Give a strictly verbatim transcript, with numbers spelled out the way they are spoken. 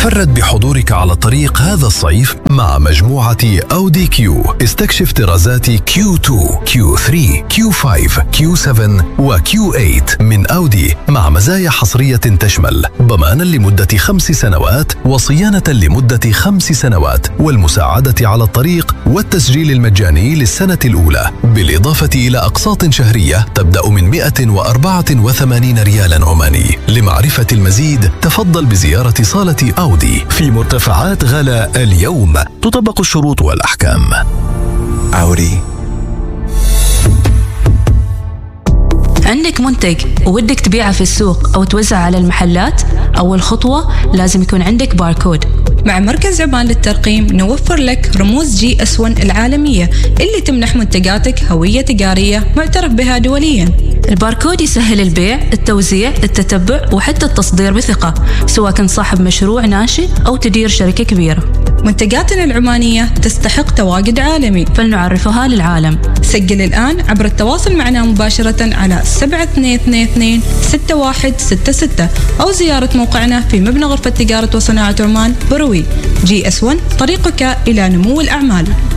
تفرد بحضورك على الطريق هذا الصيف مع مجموعة أودي كيو. استكشف طرازات كيو اثنين، كيو ثلاثة، كيو خمسة، كيو سبعة وكيو ثمانية من أودي، مع مزايا حصرية تشمل ضمانا لمدة خمس سنوات وصيانة لمدة خمس سنوات والمساعدة على الطريق والتسجيل المجاني للسنة الأولى، بالإضافة إلى أقساط شهرية تبدأ من مئة وأربعة وثمانين ريالا عماني. لمعرفة المزيد تفضل بزيارة صالة أودي في مرتفعات غلا اليوم. تطبق الشروط والأحكام. أودي. عندك منتج وودك تبيعه في السوق أو توزع على المحلات؟ أول خطوة لازم يكون عندك باركود. مع مركز عمان للترقيم نوفر لك رموز جي اس واحد العالمية اللي تمنح منتجاتك هوية تجارية معترف بها دوليا. الباركود يسهل البيع، التوزيع، التتبع وحتى التصدير بثقة، سواء كنت صاحب مشروع ناشئ أو تدير شركة كبيرة. منتجاتنا العمانية تستحق تواجد عالمي، فلنعرفها للعالم. سجل الآن عبر التواصل معنا مباشرة على سبعة اثنين اثنين اثنين ستة واحد ستة ستة أو زيارة موقعنا في مبنى غرفة تجارة وصناعة عمان بروي. جي اس واحد، طريقك إلى نمو الأعمال.